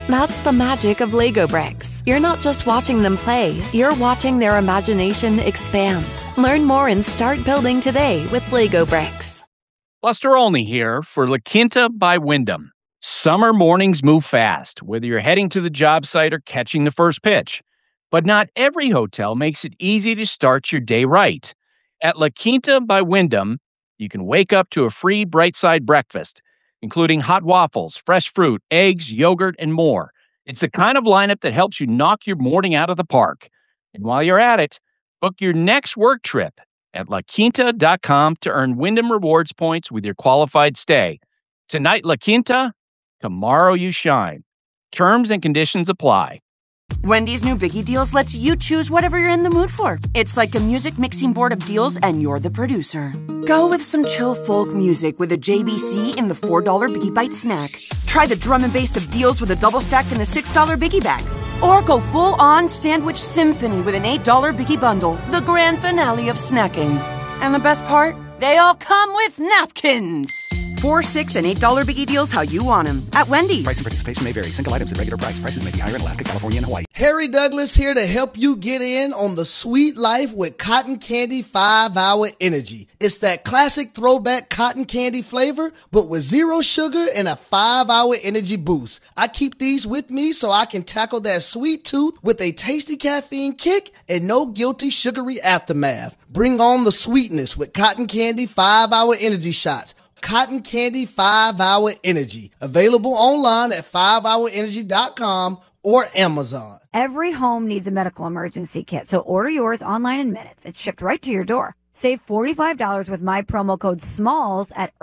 That's the magic of Lego bricks. You're not just watching them play, you're watching their imagination expand. Learn more and start building today with Lego bricks. Buster Olney here for La Quinta by Wyndham. Summer mornings move fast, whether you're heading to the job site or catching the first pitch. But not every hotel makes it easy to start your day right. At La Quinta by Wyndham, you can wake up to a free Bright Side breakfast, including hot waffles, fresh fruit, eggs, yogurt, and more. It's the kind of lineup that helps you knock your morning out of the park. And while you're at it, book your next work trip at laquinta.com to earn Wyndham Rewards points with your qualified stay. Tonight, La Quinta, tomorrow you shine. Terms and conditions apply. Wendy's new Biggie Deals lets you choose whatever you're in the mood for. It's like a music mixing board of deals, and you're the producer. Go with some chill folk music with a JBC in the $4 Biggie Bite snack. Try the drum and bass of deals with a double stack in the $6 Biggie Bag. Or go full-on sandwich symphony with an $8 Biggie Bundle, the grand finale of snacking. And the best part? They all come with napkins. $4, $6, and $8 Biggie Deals how you want them at Wendy's. Price and participation may vary. Single items at regular price. Prices may be higher in Alaska, California, and Hawaii. Harry Douglas here to help you get in on the sweet life with Cotton Candy 5-Hour Energy. It's that classic throwback cotton candy flavor, but with zero sugar and a 5-hour energy boost. I keep these with me so I can tackle that sweet tooth with a tasty caffeine kick and no guilty sugary aftermath. Bring on the sweetness with Cotton Candy 5-Hour Energy Shots. Cotton Candy 5-Hour Energy. Available online at 5hourenergy.com or Amazon. Every home needs a medical emergency kit, so order yours online in minutes. It's shipped right to your door. Save $45 with my promo code SMALLS at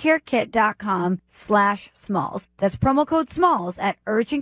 urgentcarekit.com/smalls. That's promo code SMALLS at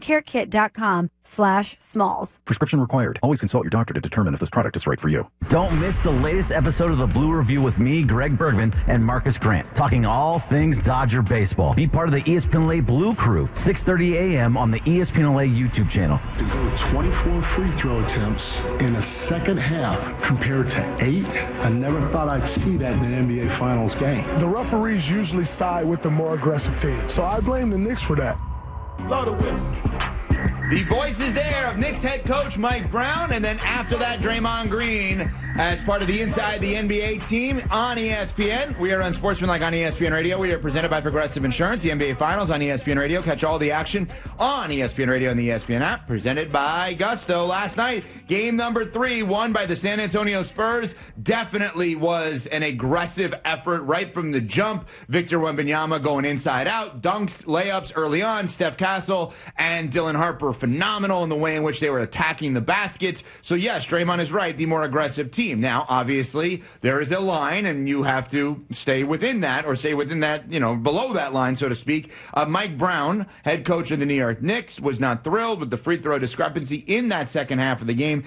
urgentcarekit.com/smalls. Prescription required. Always consult your doctor to determine if this product is right for you. Don't miss the latest episode of the Blue Review with me, Greg Bergman, and Marcus Grant, talking all things Dodger baseball. Be part of the ESPN LA Blue Crew, 6:30 a.m. on the ESPN LA YouTube channel. To go 24 free throw attempts in a second half compared to 8, I never thought I'd see that in an NBA Finals game. The referees usually side with the more aggressive team, so I blame the Knicks for that. Blow the whistle. The voice is there of Knicks head coach Mike Brown, and then after that, Draymond Green as part of the Inside the NBA team on ESPN. We are Unsportsmanlike on ESPN Radio. We are presented by Progressive Insurance. The NBA Finals on ESPN Radio. Catch all the action on ESPN Radio and the ESPN app. Presented by Gusto. Last night, game number 3, won by the San Antonio Spurs. Definitely was an aggressive effort right from the jump. Victor Wembanyama going inside out. Dunks, layups early on. Steph Castle and Dylan Harper phenomenal in the way in which they were attacking the basket. So yes, Draymond is right, the more aggressive team. Now, obviously, there is a line, and you have to stay within that, or stay within that, below that line, so to speak. Mike Brown, head coach of the New York Knicks, was not thrilled with the free throw discrepancy in that second half of the game,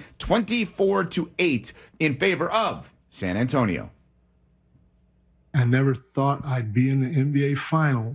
24-8 in favor of San Antonio. I never thought I'd be in the NBA Finals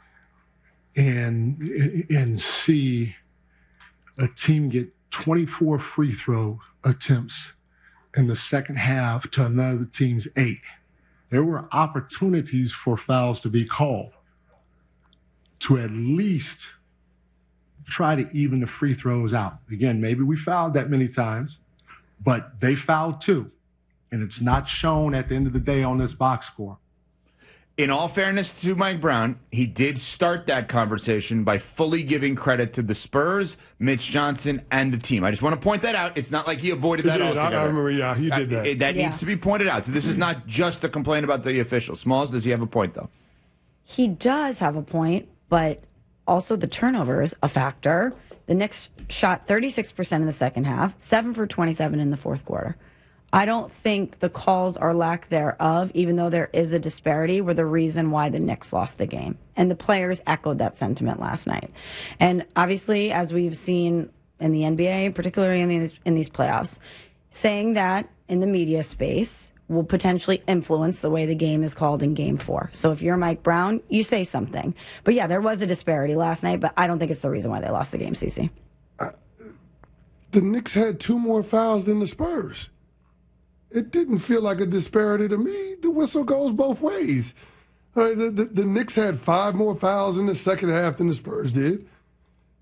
and see a team get 24 free throw attempts in the second half to another team's 8. There were opportunities for fouls to be called to at least try to even the free throws out. Again, maybe we fouled that many times, but they fouled too. And it's not shown at the end of the day on this box score. In all fairness to Mike Brown, he did start that conversation by fully giving credit to the Spurs, Mitch Johnson, and the team. I just want to point that out. It's not like he avoided that altogether. I remember, he did that. That needs to be pointed out. So this is not just a complaint about the officials. Smalls, does he have a point, though? He does have a point, but also the turnover is a factor. The Knicks shot 36% in the second half, 7 for 27 in the fourth quarter. I don't think the calls or lack thereof, even though there is a disparity, were the reason why the Knicks lost the game. And the players echoed that sentiment last night. And obviously, as we've seen in the NBA, particularly in these playoffs, saying that in the media space will potentially influence the way the game is called in Game 4. So if you're Mike Brown, you say something. But yeah, there was a disparity last night, but I don't think it's the reason why they lost the game, CeCe. The Knicks had 2 more fouls than the Spurs. It didn't feel like a disparity to me. The whistle goes both ways. The Knicks had 5 more fouls in the second half than the Spurs did.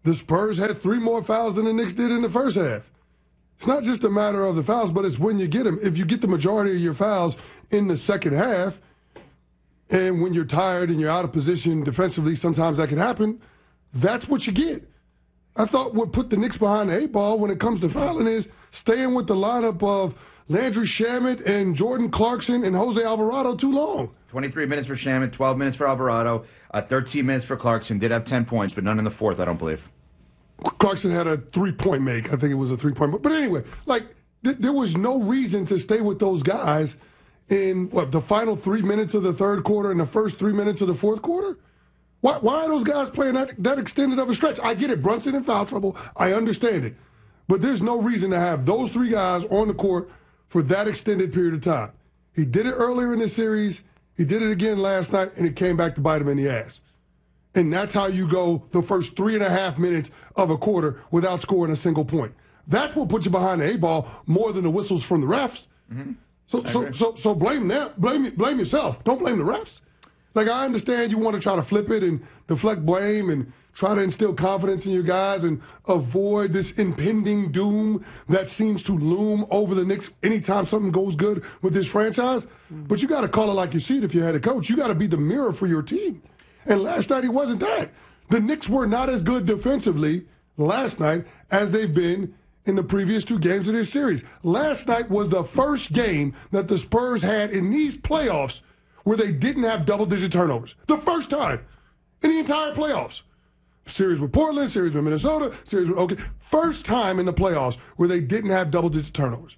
the Spurs had 3 more fouls than the Knicks did in the first half. It's not just a matter of the fouls, but it's when you get them. If you get the majority of your fouls in the second half, and when you're tired and you're out of position defensively, sometimes that can happen, that's what you get. I thought what put the Knicks behind the 8 ball when it comes to fouling is staying with the lineup of Landry Shamet and Jordan Clarkson and Jose Alvarado too long. 23 minutes for Shamet, 12 minutes for Alvarado, 13 minutes for Clarkson. Did have 10 points, but none in the fourth, I don't believe. Clarkson had a 3-point make. I think it was a 3-point. But anyway, there was no reason to stay with those guys in the final 3 minutes of the third quarter and the first 3 minutes of the fourth quarter. Why are those guys playing that extended of a stretch? I get it. Brunson in foul trouble. I understand it. But there's no reason to have those 3 guys on the court for that extended period of time. He did it earlier in the series. He did it again last night, and it came back to bite him in the ass. And that's how you go the first 3.5 minutes of a quarter without scoring a single point. That's what puts you behind the 8 ball more than the whistles from the refs. Mm-hmm. So blame them. Blame yourself. Don't blame the refs. I understand you want to try to flip it and deflect blame and try to instill confidence in your guys and avoid this impending doom that seems to loom over the Knicks anytime something goes good with this franchise. But you got to call it like you see it if you had a coach. You got to be the mirror for your team. And last night he wasn't that. The Knicks were not as good defensively last night as they've been in the previous 2 games of this series. Last night was the first game that the Spurs had in these playoffs where they didn't have double-digit turnovers. The first time in the entire playoffs. Series with Portland, series with Minnesota, series with OK. First time in the playoffs where they didn't have double-digit turnovers.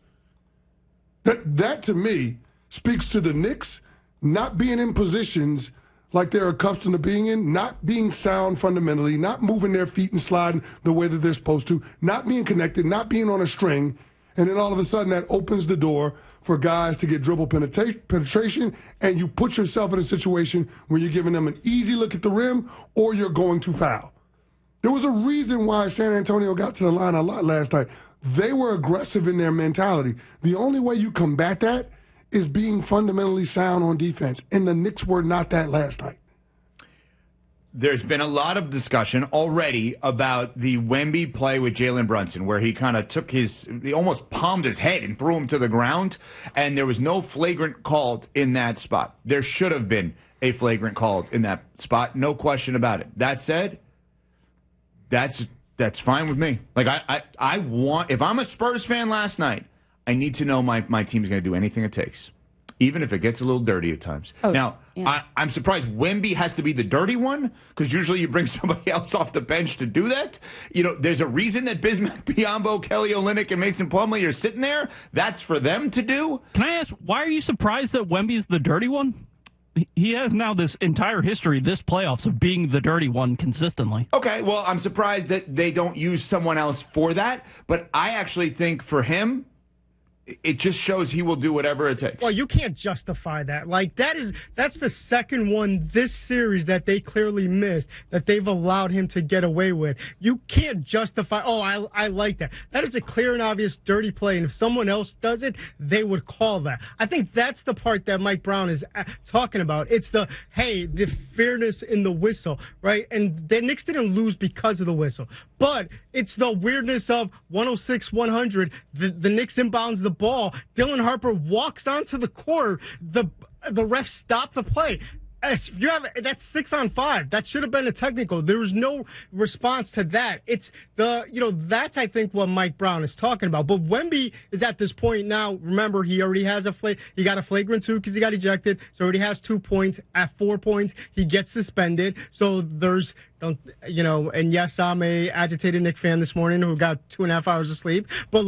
That to me speaks to the Knicks not being in positions like they're accustomed to being in, not being sound fundamentally, not moving their feet and sliding the way that they're supposed to, not being connected, not being on a string, and then all of a sudden that opens the door for guys to get dribble penetration, and you put yourself in a situation where you're giving them an easy look at the rim or you're going to foul. There was a reason why San Antonio got to the line a lot last night. They were aggressive in their mentality. The only way you combat that is being fundamentally sound on defense, and the Knicks were not that last night. There's been a lot of discussion already about the Wemby play with Jalen Brunson, where he kind of he almost palmed his head and threw him to the ground, and there was no flagrant called in that spot. There should have been a flagrant called in that spot, no question about it. That said, that's fine with me. I want, if I'm a Spurs fan last night, I need to know my team's going to do anything it takes, even if it gets a little dirty at times. Now, yeah. I'm surprised Wemby has to be the dirty one, because usually you bring somebody else off the bench to do that. There's a reason that Bismack Biyombo, Kelly Olynyk, and Mason Plumlee are sitting there. That's for them to do. Can I ask, why are you surprised that Wemby's the dirty one? He has now this entire history, this playoffs, of being the dirty one consistently. Okay, well, I'm surprised that they don't use someone else for that, but I actually think for him, it just shows he will do whatever it takes. Well, you can't justify that. That's the second one this series that they clearly missed, that they've allowed him to get away with. You can't justify, I like that. That is a clear and obvious dirty play, and if someone else does it, they would call that. I think that's the part that Mike Brown is talking about. It's the fairness in the whistle, right? And the Knicks didn't lose because of the whistle. But it's the weirdness of 106-100. The Knicks inbounds the ball. Dylan Harper walks onto the court. The ref stopped the play. That's 6-on-5. That should have been a technical. There was no response to that. It's that's I think what Mike Brown is talking about. But Wemby is at this point now. Remember, he already has he got a flagrant 2 because he got ejected. So already has 2 points. At 4 points, he gets suspended. So there's and yes, I'm a agitated Knicks fan this morning who got 2.5 hours of sleep. But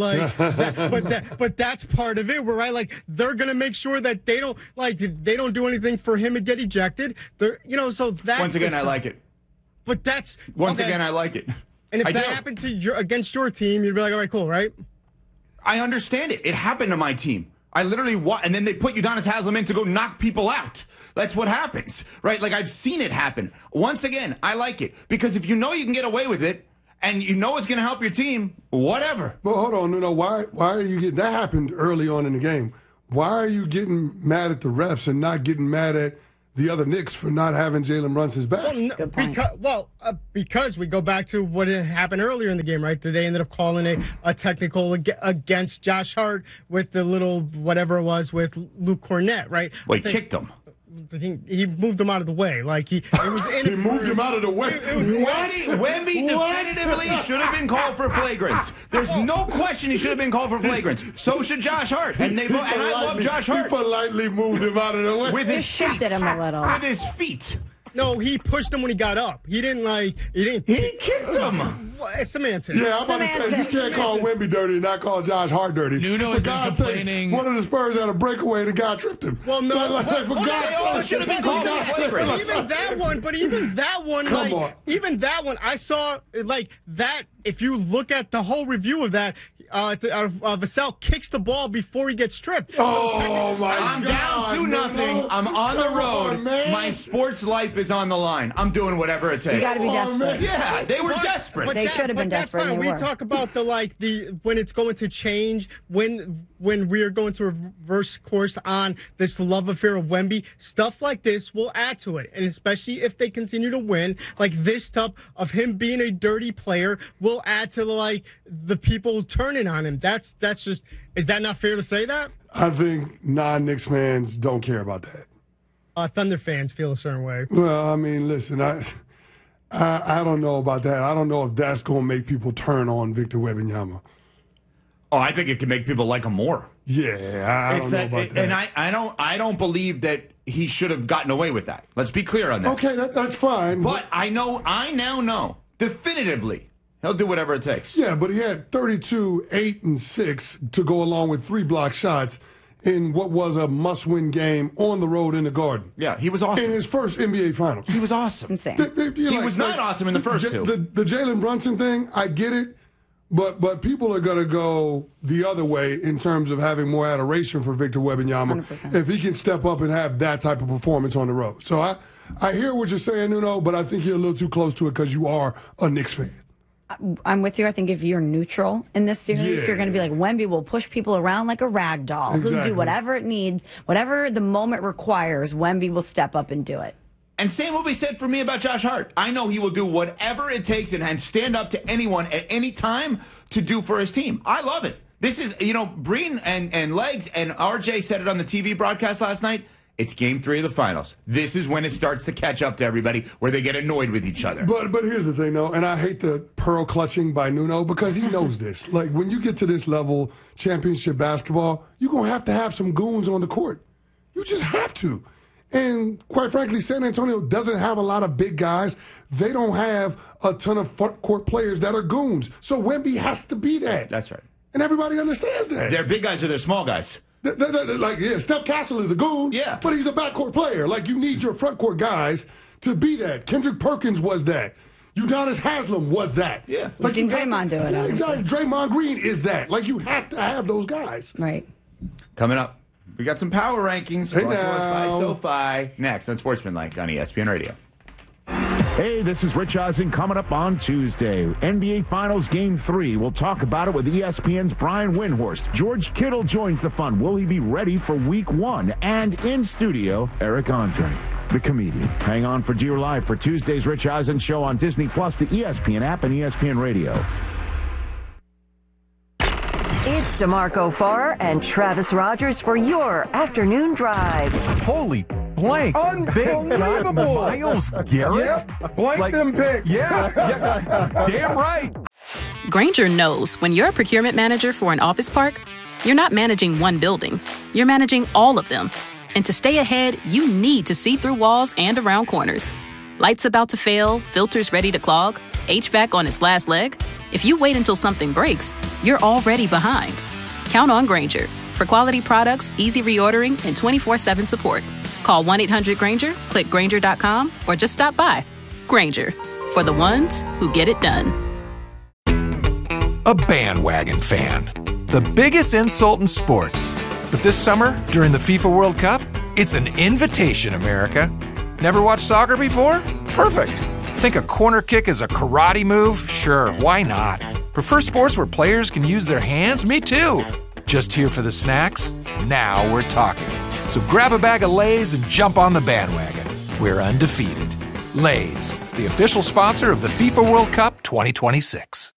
but that's part of it. Where they're gonna make sure that they don't do anything for him to get ejected. So that once again, I like it. But that's again, I like it. And if that happened to against your team, you'd be like, all right, cool, right? I understand it. It happened to my team. I literally and then they put Udonis Haslem in to go knock people out. That's what happens, right? I've seen it happen. Once again, I like it. Because if you know you can get away with it, and you know it's going to help your team, whatever. Well, hold on. No, why are you getting... That happened early on in the game. Why are you getting mad at the refs and not getting mad at the other Knicks for not having Jalen Brunson's back. Because we go back to what had happened earlier in the game, right? They ended up calling a technical against Josh Hart with the little whatever it was with Luke Cornett, right? Well, he kicked him. He moved him out of the way. It was he moved him out of the way. Wemby definitively should have been called for flagrants. There's no question he should have been called for flagrants. So should Josh Hart. And I love Josh Hart. He politely moved him out of the way. With his feet. Him a little. With his feet. No, he pushed him when he got up. He kicked him. It's semantics. Yeah, I'm about to say, you can't call Wemby dirty and not call Josh Hart dirty. Nuno has been complaining. One of the Spurs had a breakaway and the guy tripped him. Well, no. For God's sake. Should have been called flagrant. Even that one, I saw, that, if you look at the whole review of that, Vassell kicks the ball before he gets stripped. Oh, my God. I'm down 2-0. I'm on the road. My sports life is on the line. I'm doing whatever it takes. You got to be desperate. Yeah, they were desperate. They should have been desperate. That's fine. We talk about the when it's going to change, when we are going to reverse course on this love affair of Wemby. Stuff like this will add to it, and especially if they continue to win, this stuff of him being a dirty player will add to the people turning on him. That's just, is that not fair to say that? I think non-Knicks fans don't care about that. Thunder fans feel a certain way. Well, I mean, listen, I don't know about that. I don't know if that's going to make people turn on Victor Wembanyama. Oh, I think it can make people like him more. Yeah, I don't know about that. And I don't believe that he should have gotten away with that. Let's be clear on that. Okay, that's fine. But I now know definitively he'll do whatever it takes. Yeah, but he had 32, 8, and 6 to go along with 3 block shots in what was a must-win game on the road in the Garden. Yeah, he was awesome. In his first NBA Finals. He was awesome. Insane. He was not awesome in the first two. The Jalen Brunson thing, I get it, but people are going to go the other way in terms of having more adoration for Victor Wembanyama 100%. if he can step up and have that type of performance on the road. So I hear what you're saying, Nuno, but I think you're a little too close to it because you are a Knicks fan. I'm with you. I think if you're neutral in this series, you're going to be like, Wemby will push people around like a rag doll. Exactly. He'll do whatever it needs, whatever the moment requires, Wemby will step up and do it. And same will be said for me about Josh Hart. I know he will do whatever it takes and stand up to anyone at any time to do for his team. I love it. This is, Breen and Legs and RJ said it on the TV broadcast last night. It's Game 3 of the Finals. This is when it starts to catch up to everybody, where they get annoyed with each other. But here's the thing, though, and I hate the pearl clutching by Nuno because he knows this. When you get to this level, championship basketball, you're going to have some goons on the court. You just have to. And quite frankly, San Antonio doesn't have a lot of big guys. They don't have a ton of front court players that are goons. So Wemby has to be that. That's right. And everybody understands that. They're big guys or they're small guys. Steph Castle is a goon, but he's a backcourt player. You need your frontcourt guys to be that. Kendrick Perkins was that. Udonis Haslem was that. Yeah. We've seen Draymond do it, exactly. Draymond Green is that. You have to have those guys. Right. Coming up, we got some power rankings brought to us by SoFi. Next on Sportsmanlike on ESPN Radio. Hey, this is Rich Eisen coming up on Tuesday. NBA Finals Game 3. We'll talk about it with ESPN's Brian Windhorst. George Kittle joins the fun. Will he be ready for Week 1? And in studio, Eric Andre, the comedian. Hang on for Dear Live for Tuesday's Rich Eisen Show on Disney+, the ESPN app, and ESPN Radio. It's DeMarco Farr and Travis Rogers for your afternoon drive. Holy blank. Unbelievable. Myles Garrett? Yeah, blank them picks. Yeah. Damn right. Grainger knows when you're a procurement manager for an office park, you're not managing one building. You're managing all of them. And to stay ahead, you need to see through walls and around corners. Lights about to fail, filters ready to clog, HVAC on its last leg. If you wait until something breaks, you're already behind. Count on Grainger for quality products, easy reordering, and 24/7 support. Call 1-800-GRAINGER, click Grainger.com, or just stop by. Grainger, for the ones who get it done. A bandwagon fan. The biggest insult in sports. But this summer, during the FIFA World Cup, it's an invitation, America. Never watched soccer before? Perfect. Think a corner kick is a karate move? Sure, why not? Prefer sports where players can use their hands? Me too. Just here for the snacks? Now we're talking. So grab a bag of Lay's and jump on the bandwagon. we're undefeated. Lay's, the official sponsor of the FIFA World Cup 2026.